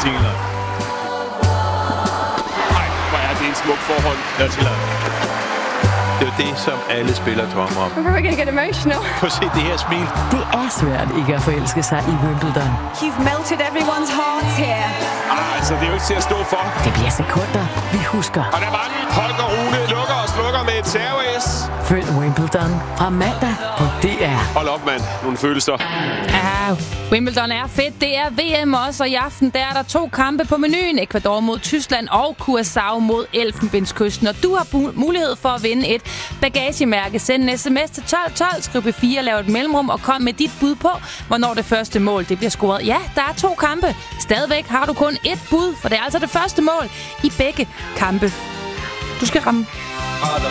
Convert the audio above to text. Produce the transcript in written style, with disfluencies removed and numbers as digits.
England. Nej, hvor er det en smuk forhold. Dirty Love. Det er jo det, som alle spillere drømmer om. I'm probably gonna get emotional. Prøv at se det her smil. Det er svært ikke at forelske sig i Wimbledon. You've melted everyone's hearts here. Altså, det er jo ikke til at stå for. Det bliver sekunder, vi husker. Og der var den. Holger Rune lukker og slukker med et serveis. Følg Wimbledon fra mandag på DR. Hold op, mand. Nogle følelser. Wimbledon er fedt. Det er VM også, og i aften der er der 2 kampe på menuen. Ecuador mod Tyskland og Curaçao mod Elfenbenskysten. Og du har mulighed for at vinde et bagagemærke. Send en sms til 1212, skriv B4, lav et mellemrum og kom med dit bud på, hvornår det første mål det bliver scoret. Ja, der er 2 kampe. Stadigvæk har du kun 1 bud, for det er altså det første mål i begge kampe. Du skal ramme.